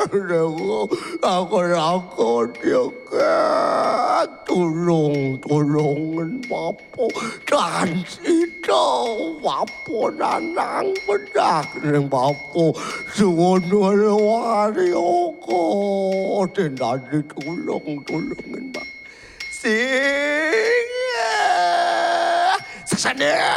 Aku juga tulungan bapo dan sida bapo nanang bedak ning bapo suwono warioko tenang ditulungin bap sing sasane